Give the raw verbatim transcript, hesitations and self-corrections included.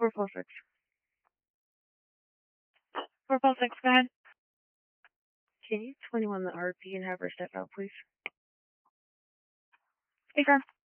four four six. four four six, go ahead. Can you twenty-one the R P and have her step out, please? Hey, Car.